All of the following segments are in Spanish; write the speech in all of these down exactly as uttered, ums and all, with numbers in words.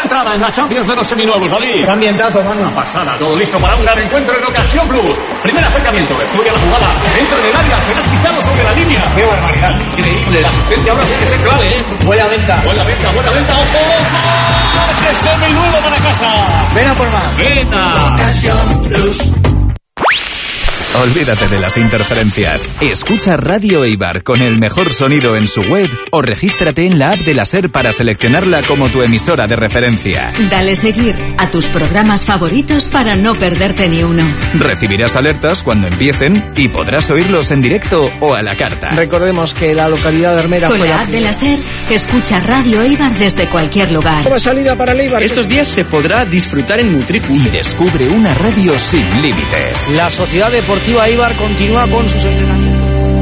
entrada en la Champions de los seminuevos, David. ¡Qué ambientazo, mano! Una pasada, todo listo para un gran encuentro en Ocasión Plus. Primer acercamiento, estudia la jugada, entra en el área, será quitado sobre la línea. ¡Qué barbaridad! Increíble, la asistencia ahora tiene que ser clave, ¿eh? Buena venta. Buena venta, buena venta, ojo, ojo. ¡Coche seminuevo para casa! Ven a por más. ¡Venta! Ocasión Plus. Olvídate de las interferencias. Escucha Radio Eibar con el mejor sonido en su web o regístrate en la app de la SER para seleccionarla como tu emisora de referencia. Dale seguir a tus programas favoritos para no perderte ni uno. Recibirás alertas cuando empiecen y podrás oírlos en directo o a la carta. Recordemos que la localidad de Armera... Con la app de la SER, escucha Radio Eibar desde cualquier lugar. Nueva salida para el Eibar. Estos días se podrá disfrutar en Mutriku. Y descubre una radio sin límites. La Sociedad Deportiva Eibar continúa con sus entrenamientos.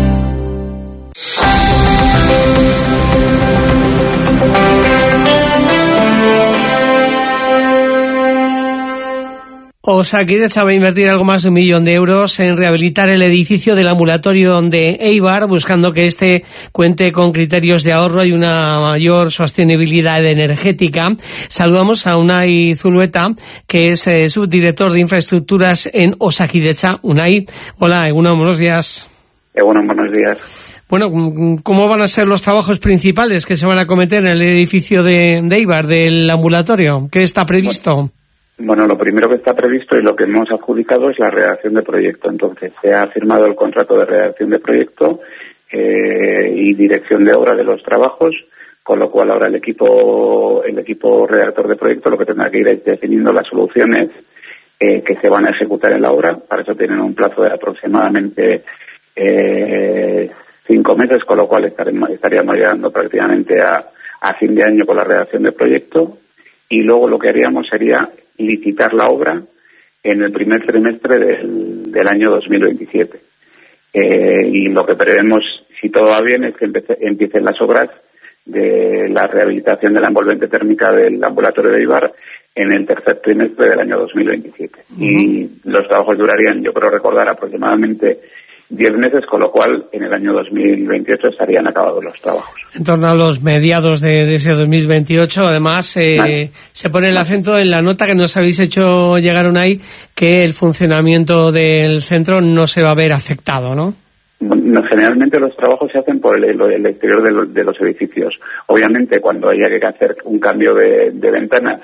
Osakidetza va a invertir algo más de un millón de euros en rehabilitar el edificio del ambulatorio de Eibar, buscando que este cuente con criterios de ahorro y una mayor sostenibilidad energética. Saludamos a Unai Zulueta, que es eh, subdirector de infraestructuras en Osakidetza. Unai, hola, Egunon, buenos días. Egunon, buenos días. Bueno, ¿cómo van a ser los trabajos principales que se van a cometer en el edificio de, de Eibar, del ambulatorio? ¿Qué está previsto? Bueno. Bueno, lo primero que está previsto y lo que hemos adjudicado es la redacción de proyecto. Entonces, se ha firmado el contrato de redacción de proyecto eh, y dirección de obra de los trabajos, con lo cual ahora el equipo el equipo redactor de proyecto lo que tendrá que ir es definiendo las soluciones eh, que se van a ejecutar en la obra. Para eso tienen un plazo de aproximadamente eh, cinco meses, con lo cual estaremos, estaríamos llegando prácticamente a, a fin de año con la redacción de proyecto. Y luego lo que haríamos sería licitar la obra en el primer trimestre del, del año dos mil veintisiete. Eh, y lo que prevemos, si todo va bien, es que empiece, empiecen las obras de la rehabilitación de la envolvente térmica del ambulatorio de Eibar en el tercer trimestre del año dos mil veintisiete. Uh-huh. Y los trabajos durarían, yo creo recordar, aproximadamente diez meses, con lo cual en el año dos mil veintiocho estarían acabados los trabajos. En torno a los mediados de, de ese dos mil veintiocho, además, eh, vale. se pone el acento en la nota que nos habéis hecho llegar ahí, que el funcionamiento del centro no se va a ver afectado, ¿no? No, generalmente los trabajos se hacen por el, el exterior de los, de los edificios. Obviamente, cuando haya que hacer un cambio de, de ventanas,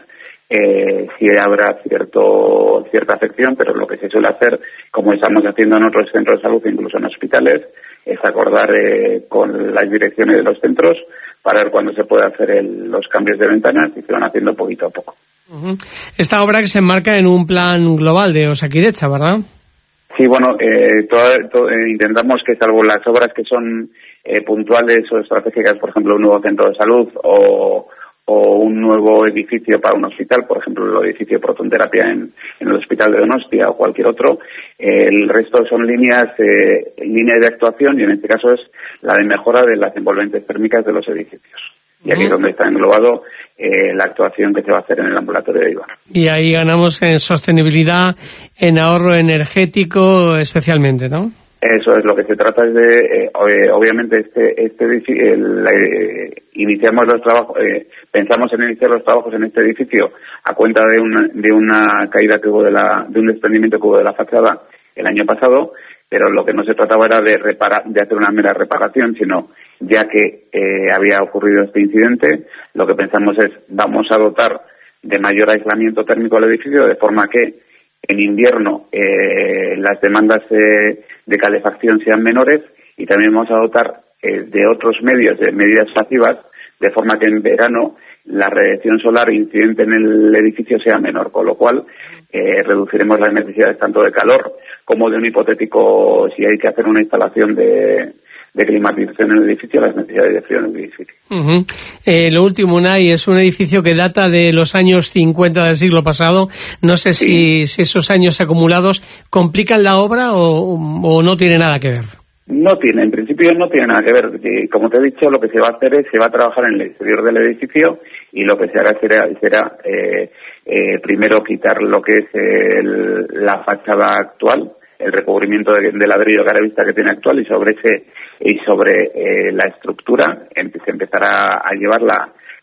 Eh, sí habrá cierto cierta afección, pero lo que se suele hacer, como estamos haciendo en otros centros de salud, incluso en hospitales, es acordar eh, con las direcciones de los centros para ver cuándo se puede hacer el, los cambios de ventanas, y se van haciendo poquito a poco. Uh-huh. Esta obra que se enmarca en un plan global de Osakidetza, ¿verdad? Sí, bueno, eh, todo, todo, eh, intentamos que, salvo las obras que son eh, puntuales o estratégicas, por ejemplo, un nuevo centro de salud o o un nuevo edificio para un hospital, por ejemplo, el edificio de protonterapia en, en el hospital de Donostia o cualquier otro, eh, el resto son líneas, eh, líneas de actuación, y en este caso es la de mejora de las envolventes térmicas de los edificios. Y aquí es donde está englobado eh, la actuación que se va a hacer en el ambulatorio de Eibar. Y ahí ganamos en sostenibilidad, en ahorro energético especialmente, ¿no? Eso es, lo que se trata es de, eh, obviamente, este, este el, eh, iniciamos los trabajos, eh, pensamos en iniciar los trabajos en este edificio a cuenta de una, de una caída que hubo de la, de un desprendimiento que hubo de la fachada el año pasado, pero lo que no se trataba era de reparar, de hacer una mera reparación, sino ya que eh, había ocurrido este incidente, lo que pensamos es, vamos a dotar de mayor aislamiento térmico al edificio, de forma que en invierno eh, las demandas eh, de calefacción sean menores, y también vamos a dotar eh, de otros medios, de medidas pasivas, de forma que en verano la radiación solar incidente en el edificio sea menor, con lo cual eh, reduciremos las necesidades tanto de calor como de un hipotético, si hay que hacer una instalación de, de climatización en el edificio, las necesidades de frío en el edificio. Uh-huh. Eh, lo último, Unai, es un edificio que data de los años cincuenta del siglo pasado. No sé sí. si, si esos años acumulados complican la obra o, o no tiene nada que ver. No tiene, en principio no tiene nada que ver. Como te he dicho, lo que se va a hacer es, se va a trabajar en el exterior del edificio, y lo que se hará será, será eh, eh, primero quitar lo que es el, la fachada actual, el recubrimiento de, de ladrillo caravista que tiene actual, y sobre ese y sobre eh, la estructura se empezará a llevar la,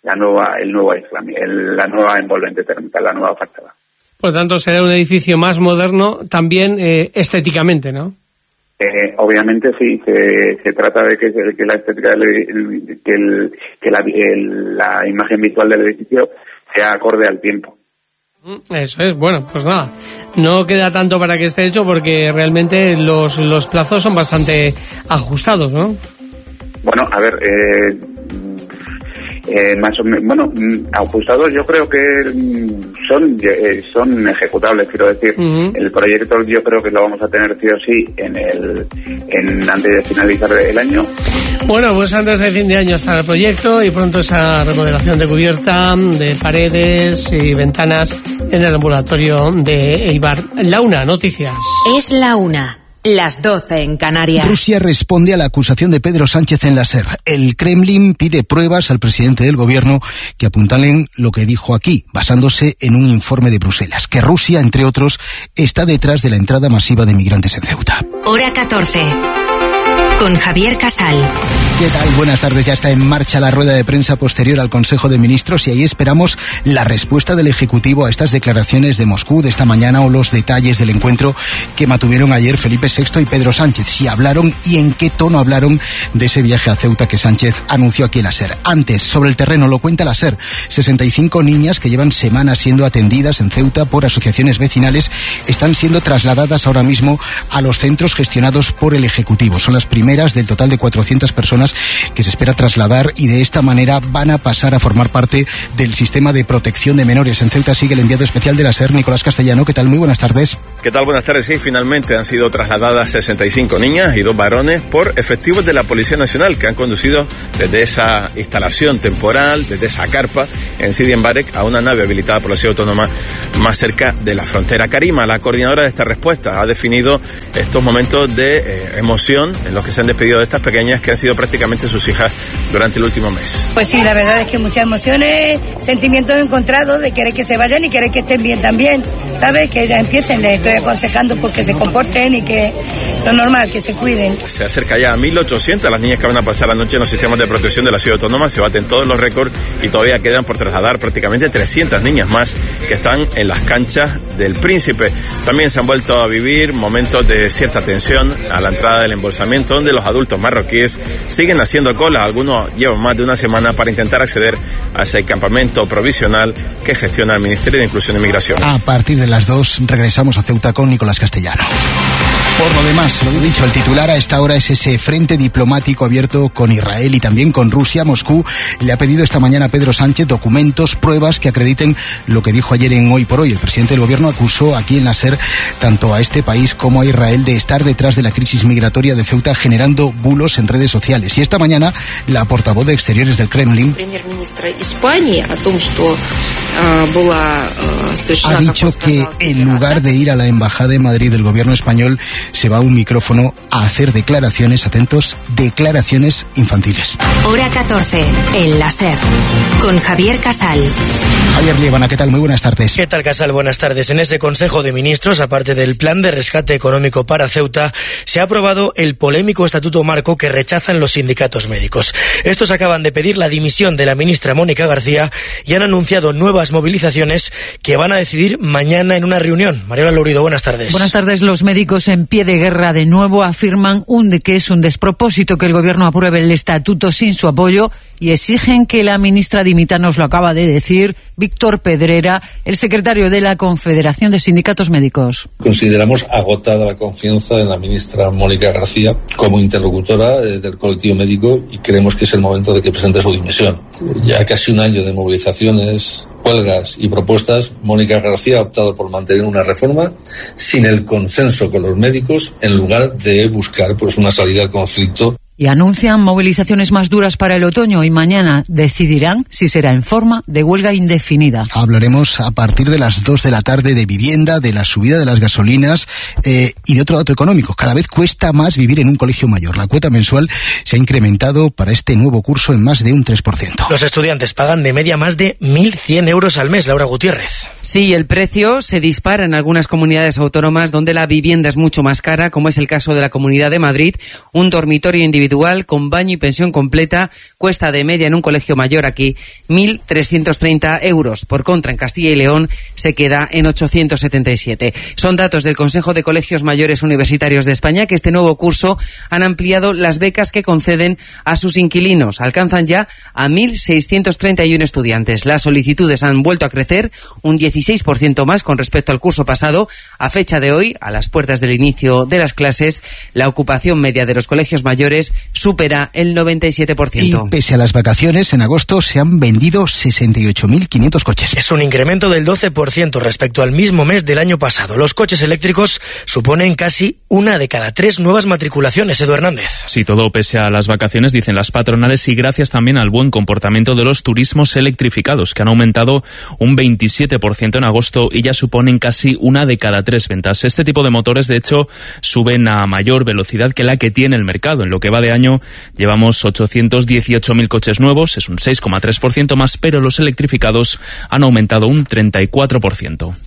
la nueva, el nuevo aislamiento, el, la nueva envolvente térmica, la nueva fachada. Por lo tanto, será un edificio más moderno también eh, estéticamente, ¿no? Eh, obviamente sí, se, se trata de que, que la estética, del, que, el, que la, el, la imagen visual del edificio sea acorde al tiempo. Eso es, bueno, pues nada, no queda tanto para que esté hecho porque realmente los, los plazos son bastante ajustados, ¿no? Bueno, a ver, eh, eh, más o menos, bueno, ajustados yo creo que son eh, son ejecutables, quiero decir. Uh-huh. El proyecto yo creo que lo vamos a tener sí o sí en el en antes de finalizar el año. Bueno, pues antes de fin de año está el proyecto y pronto esa remodelación de cubierta, de paredes y ventanas en el ambulatorio de Eibar. La Una, noticias. Es la Una. Las doce en Canarias. Rusia responde a la acusación de Pedro Sánchez en la SER. El Kremlin pide pruebas al presidente del gobierno que apuntalen lo que dijo aquí, basándose en un informe de Bruselas, que Rusia, entre otros, está detrás de la entrada masiva de migrantes en Ceuta. Hora catorce. Con Javier Casal. ¿Qué tal? Buenas tardes. Ya está en marcha la rueda de prensa posterior al Consejo de Ministros y ahí esperamos la respuesta del Ejecutivo a estas declaraciones de Moscú de esta mañana o los detalles del encuentro que mantuvieron ayer Felipe sexto y Pedro Sánchez. Si hablaron y en qué tono hablaron de ese viaje a Ceuta que Sánchez anunció aquí en la SER. Antes, sobre el terreno, lo cuenta la SER. sesenta y cinco niñas que llevan semanas siendo atendidas en Ceuta por asociaciones vecinales están siendo trasladadas ahora mismo a los centros gestionados por el Ejecutivo. Son las primeras del total de cuatrocientas personas que se espera trasladar y de esta manera van a pasar a formar parte del sistema de protección de menores. En Ceuta sigue el enviado especial de la SER, Nicolás Castellano. ¿Qué tal? Muy buenas tardes. ¿Qué tal? Buenas tardes. Sí, finalmente han sido trasladadas sesenta y cinco niñas y dos varones por efectivos de la Policía Nacional que han conducido desde esa instalación temporal, desde esa carpa en Sidi Embarek a una nave habilitada por la Ciudad Autónoma más cerca de la frontera. Karima, la coordinadora de esta respuesta, ha definido estos momentos de eh, emoción en los que se han despedido de estas pequeñas que han sido prácticamente sus hijas durante el último mes. Pues sí, la verdad es que muchas emociones, sentimientos encontrados de querer que se vayan y querer que estén bien también, ¿sabes? Que ellas empiecen, les estoy aconsejando pues que se comporten y que lo normal, que se cuiden. Se acerca ya a mil ochocientas las niñas que van a pasar la noche en los sistemas de protección de la Ciudad Autónoma, se baten todos los récords y todavía quedan por trasladar prácticamente trescientas niñas más que están en las canchas del Príncipe. También se han vuelto a vivir momentos de cierta tensión a la entrada del embolsamiento, donde los adultos marroquíes siguen haciendo cola. Algunos llevan más de una semana para intentar acceder a ese campamento provisional que gestiona el Ministerio de Inclusión y Migraciones. A partir de las dos regresamos a Ceuta con Nicolás Castellano. Por lo demás, lo dicho, el titular a esta hora es ese frente diplomático abierto con Israel y también con Rusia. Moscú le ha pedido esta mañana a Pedro Sánchez documentos, pruebas que acrediten lo que dijo ayer en Hoy por Hoy. El presidente del gobierno acusó aquí en la SER tanto a este país como a Israel de estar detrás de la crisis migratoria de Ceuta, generando bulos en redes sociales. Y esta mañana la portavoz de Exteriores del Kremlin ha dicho que en lugar de ir a la embajada de Madrid del gobierno español se va a un micrófono a hacer declaraciones, atentos, declaraciones infantiles. Hora catorce, en la SER, con Javier Casal. Javier Liébana, ¿qué tal? Muy buenas tardes. ¿Qué tal, Casal? Buenas tardes. En ese Consejo de Ministros, aparte del plan de rescate económico para Ceuta, se ha aprobado el polémico Estatuto Marco que rechazan los sindicatos médicos. Estos acaban de pedir la dimisión de la ministra Mónica García y han anunciado nuevas movilizaciones que van a decidir mañana en una reunión. Mariola Lourido, buenas tardes. Buenas tardes. Los médicos en pie de guerra de nuevo afirman un de que es un despropósito que el gobierno apruebe el estatuto sin su apoyo y exigen que la ministra dimita. Nos lo acaba de decir Víctor Pedrera, el secretario de la Confederación de Sindicatos Médicos. Consideramos agotada la confianza en la ministra Mónica García como interlocutora eh, del colectivo médico y creemos que es el momento de que presente su dimisión. Ya casi un año de movilizaciones, huelgas y propuestas, Mónica García ha optado por mantener una reforma sin el consenso con los médicos en lugar de buscar pues una salida al conflicto. Y anuncian movilizaciones más duras para el otoño y mañana decidirán si será en forma de huelga indefinida. Hablaremos a partir de las dos de la tarde de vivienda, de la subida de las gasolinas eh, y de otro dato económico. Cada vez cuesta más vivir en un colegio mayor. La cuota mensual se ha incrementado para este nuevo curso en más de un tres por ciento. Los estudiantes pagan de media más de mil cien euros al mes. Laura Gutiérrez. Sí, el precio se dispara en algunas comunidades autónomas donde la vivienda es mucho más cara, como es el caso de la Comunidad de Madrid. Un dormitorio individual individual con baño y pensión completa cuesta de media en un colegio mayor aquí mil trescientos treinta euros. Por contra, en Castilla y León se queda en ochocientos setenta y siete. Son datos del Consejo de Colegios Mayores Universitarios de España, que este nuevo curso han ampliado las becas que conceden a sus inquilinos. Alcanzan ya a mil seiscientos treinta y uno estudiantes. Las solicitudes han vuelto a crecer un dieciséis por ciento más con respecto al curso pasado. A fecha de hoy, a las puertas del inicio de las clases, la ocupación media de los colegios mayores supera el noventa y siete por ciento. Y pese a las vacaciones, en agosto se han vendido sesenta y ocho mil quinientos coches. Es un incremento del doce por ciento respecto al mismo mes del año pasado. Los coches eléctricos suponen casi una de cada tres nuevas matriculaciones. Edu Hernández. Sí, todo pese a las vacaciones, dicen las patronales, y gracias también al buen comportamiento de los turismos electrificados, que han aumentado un veintisiete por ciento en agosto y ya suponen casi una de cada tres ventas. Este tipo de motores, de hecho, suben a mayor velocidad que la que tiene el mercado. En lo que va de año llevamos ochocientos dieciocho mil coches nuevos, es un seis coma tres por ciento más, pero los electrificados han aumentado un treinta y cuatro por ciento.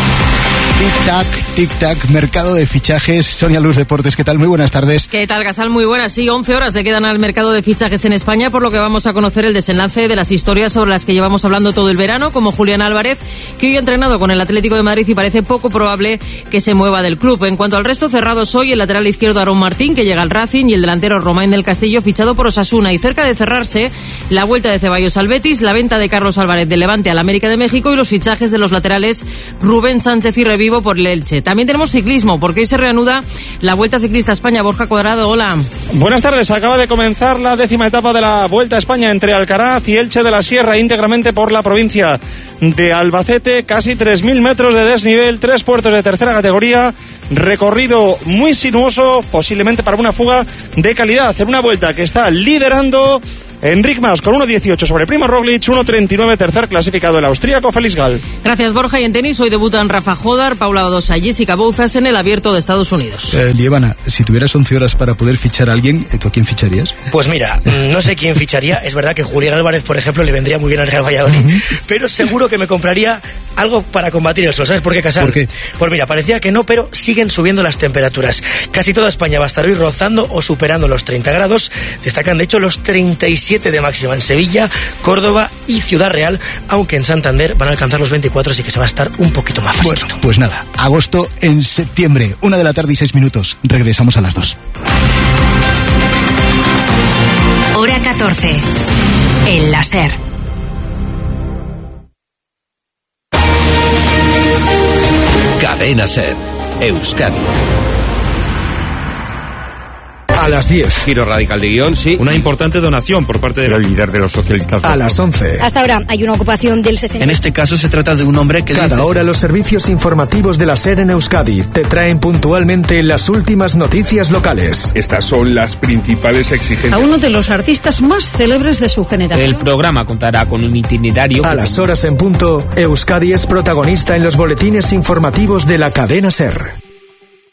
Tic-tac, tic-tac, mercado de fichajes. Sonia Luz, Deportes, ¿qué tal? Muy buenas tardes. ¿Qué tal, Gasal? Muy buenas. Sí, once horas se quedan al mercado de fichajes en España, por lo que vamos a conocer el desenlace de las historias sobre las que llevamos hablando todo el verano, como Julián Álvarez, que hoy ha entrenado con el Atlético de Madrid y parece poco probable que se mueva del club. En cuanto al resto, cerrados hoy el lateral izquierdo Aarón Martín, que llega al Racing, y el delantero Romain del Castillo, fichado por Osasuna. Y cerca de cerrarse, la vuelta de Ceballos al Betis, la venta de Carlos Álvarez del Levante al América de México y los fichajes de los laterales Rubén Sánchez y Revivo por el Elche. También tenemos ciclismo, porque hoy se reanuda la Vuelta Ciclista a España. Borja Cuadrado, hola. Buenas tardes. Acaba de comenzar la décima etapa de la Vuelta a España entre Alcaraz y Elche de la Sierra, íntegramente por la provincia de Albacete. Casi tres mil metros de desnivel, tres puertos de tercera categoría, recorrido muy sinuoso, posiblemente para una fuga de calidad. En una vuelta que está liderando Enric Mas con uno dieciocho sobre Primo Roglic, uno treinta y nueve tercer clasificado el austríaco Félix Gall. Gracias, Borja. Y en tenis hoy debutan Rafa Jodar, Paula Badosa y Jessica Bouzas en el Abierto de Estados Unidos. Eh, Lievana, si tuvieras once horas para poder fichar a alguien, ¿tú a quién ficharías? Pues mira, no sé quién ficharía. Es verdad que Julián Álvarez, por ejemplo, le vendría muy bien al Real Valladolid, uh-huh. pero seguro que me compraría algo para combatir el sol. ¿Sabes por qué, Casal? ¿Por qué? Pues mira, parecía que no, pero siguen subiendo las temperaturas. Casi toda España va a estar hoy rozando o superando los treinta grados. Destacan, de hecho, los treinta y siete de máxima en Sevilla, Córdoba y Ciudad Real, aunque en Santander van a alcanzar los veinticuatro, así que se va a estar un poquito más fresquito. Bueno, pues nada, agosto en septiembre, una de la tarde y seis minutos. Regresamos a las dos. Hora catorce. El láser. Cadena SER, Euskadi. A las diez. Giro radical de guión, sí. Una importante donación por parte del líder de los socialistas. A las once. Hasta ahora hay una ocupación del sesenta. En este caso se trata de un hombre que... Cada dice... hora los servicios informativos de la SER en Euskadi te traen puntualmente las últimas noticias locales. Estas son las principales exigencias. A uno de los artistas más célebres de su generación. El programa contará con un itinerario... A las horas en punto, Euskadi es protagonista en los boletines informativos de la cadena SER.